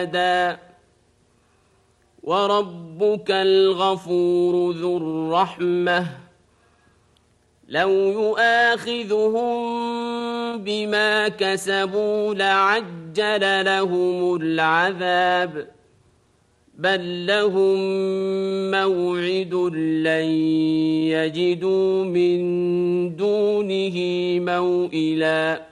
وربك الغفور ذو الرحمة لو يؤاخذهم بما كسبوا لعجل لهم العذاب بل لهم موعد لن يجدوا من دونه موئلا